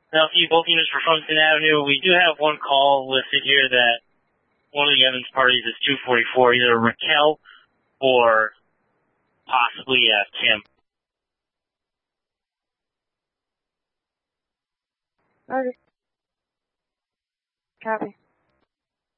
Now, both units for Function Avenue. We do have one call listed here that one of the Evans parties is 244, either Raquel or possibly Kim. Okay. Copy.